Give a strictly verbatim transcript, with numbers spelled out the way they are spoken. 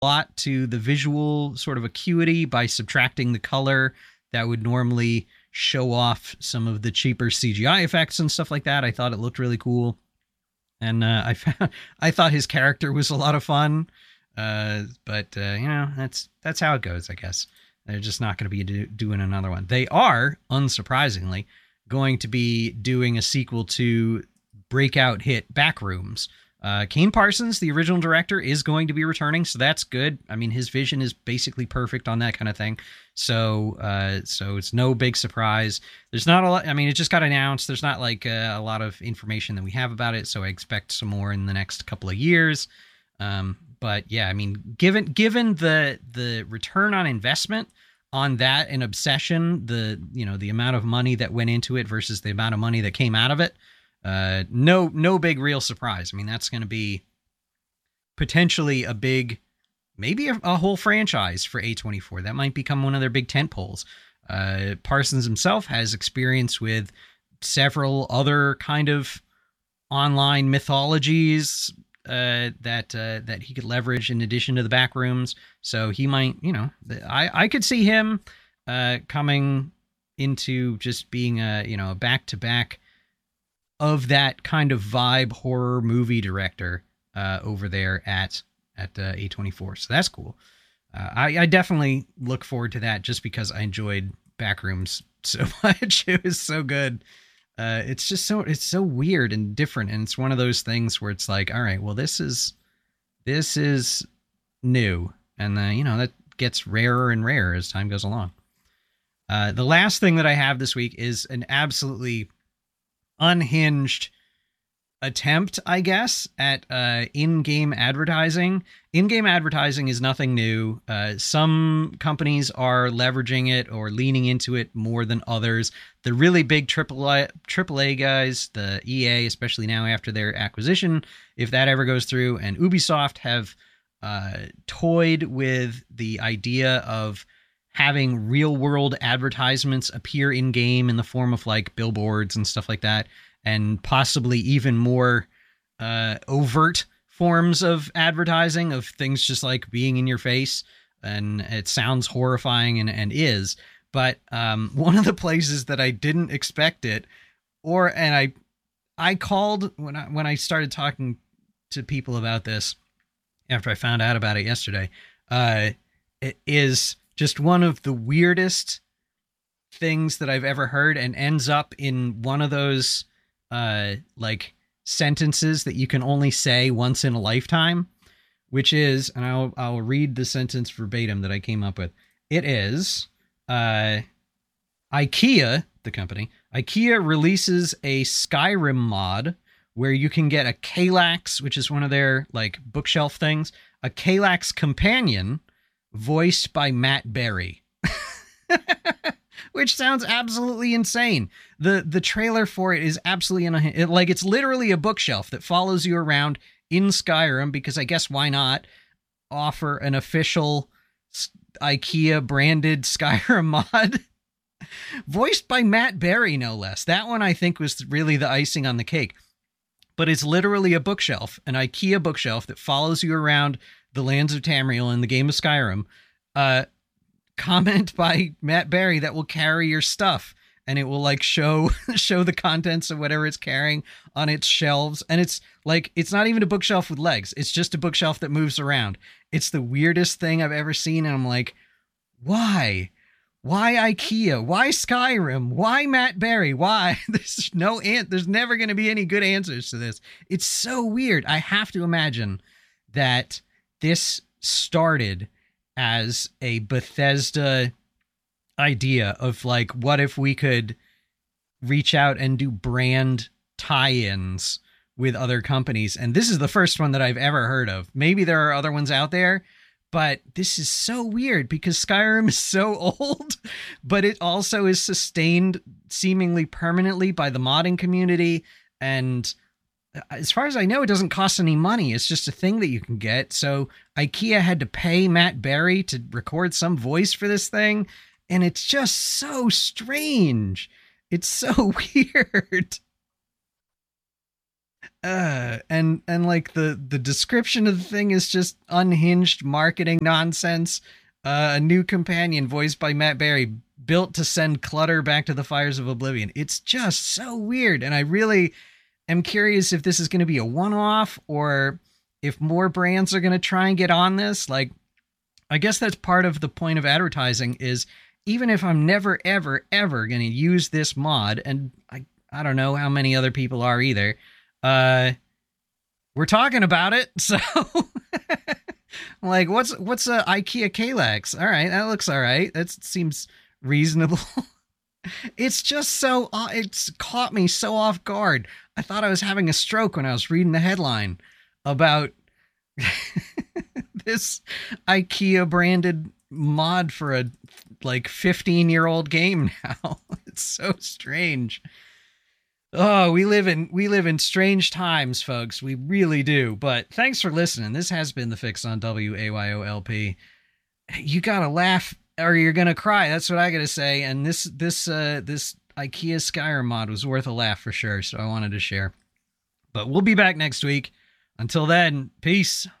lot to the visual sort of acuity by subtracting the color that would normally show off some of the cheaper C G I effects and stuff like that. I thought it looked really cool. And uh, I found, I thought his character was a lot of fun. Uh, but, uh, you know, that's that's how it goes, I guess. They're just not going to be do, doing another one. They are, unsurprisingly, going to be doing a sequel to breakout hit Backrooms. Uh, Kane Parsons, the original director, is going to be returning, so that's good. I mean, his vision is basically perfect on that kind of thing. So, uh, so it's no big surprise. There's not a lot. I mean, it just got announced. There's not like uh, a lot of information that we have about it. So I expect some more in the next couple of years. Um, but yeah, I mean, given given the the return on investment on that and Obsession, the you know the amount of money that went into it versus the amount of money that came out of it. Uh, no, no big real surprise. I mean, that's going to be potentially a big, maybe a, a whole franchise for A twenty-four. That might become one of their big tentpoles. Uh, Parsons himself has experience with several other kind of online mythologies uh, that uh, that he could leverage in addition to the Backrooms. So he might, you know, I I could see him uh, coming into just being a you know a back to back. of that kind of vibe horror movie director uh, over there at at uh, A twenty-four. So that's cool. Uh, I, I definitely look forward to that just because I enjoyed Backrooms so much. It was so good. Uh, it's just so it's so weird and different, and it's one of those things where it's like, all right, well, this is this is new, and uh, you know that gets rarer and rarer as time goes along. Uh, the last thing that I have this week is an absolutely unhinged attempt, I guess, at uh, in-game advertising. In-game advertising is nothing new. Uh, some companies are leveraging it or leaning into it more than others. The really big triple A, triple A guys, the E A, especially now after their acquisition, if that ever goes through, and Ubisoft have uh, toyed with the idea of having real-world advertisements appear in-game in the form of like billboards and stuff like that, and possibly even more uh, overt forms of advertising of things just like being in your face, and it sounds horrifying and, and is. But um, one of the places that I didn't expect it, or and I I called when I when I started talking to people about this after I found out about it yesterday, uh, it is just one of the weirdest things that I've ever heard, and ends up in one of those uh, like sentences that you can only say once in a lifetime, which is, and I'll, I'll read the sentence verbatim that I came up with. It is, uh, IKEA, the company, IKEA releases a Skyrim mod where you can get a Kallax, which is one of their like bookshelf things, a Kallax companion voiced by Matt Berry, which sounds absolutely insane. The the trailer for it is absolutely in a, it, like it's literally a bookshelf that follows you around in Skyrim, because I guess why not offer an official IKEA branded Skyrim mod voiced by Matt Berry, no less. That one I think was really the icing on the cake. But it's literally a bookshelf, an IKEA bookshelf that follows you around the lands of Tamriel in the game of Skyrim. Uh, comment by Matt Berry that will carry your stuff, and it will like show show the contents of whatever it's carrying on its shelves. And it's like, it's not even a bookshelf with legs. It's just a bookshelf that moves around. It's the weirdest thing I've ever seen. And I'm like, why? Why IKEA? Why Skyrim? Why Matt Berry? Why? There's no an- There's never going to be any good answers to this. It's so weird. I have to imagine that this started as a Bethesda idea of like, what if we could reach out and do brand tie-ins with other companies? And this is the first one that I've ever heard of. Maybe there are other ones out there, but this is so weird because Skyrim is so old, but it also is sustained seemingly permanently by the modding community. And as far as I know, it doesn't cost any money. It's just a thing that you can get. So IKEA had to pay Matt Berry to record some voice for this thing. And it's just so strange. It's so weird. uh, and and like the the description of the thing is just unhinged marketing nonsense. Uh, a new companion voiced by Matt Berry, built to send clutter back to the fires of oblivion. It's just so weird, and I really am curious if this is going to be a one-off or if more brands are going to try and get on this. Like, I guess that's part of the point of advertising is even if I'm never, ever, ever going to use this mod, and I, I don't know how many other people are either, uh, we're talking about it. So like, what's, what's a IKEA Kallax? All right. That looks all right. That seems reasonable. It's just so, uh, it's caught me so off guard. I thought I was having a stroke when I was reading the headline about this IKEA branded mod for a like fifteen year old game now. It's so strange. Oh, we live in we live in strange times, folks. We really do. But thanks for listening. This has been The Fix on W A Y O L P. You gotta laugh or you're gonna cry. That's what I gotta say. And this this uh this IKEA Skyrim mod was worth a laugh for sure. So I wanted to share. But we'll be back next week. Until then, peace.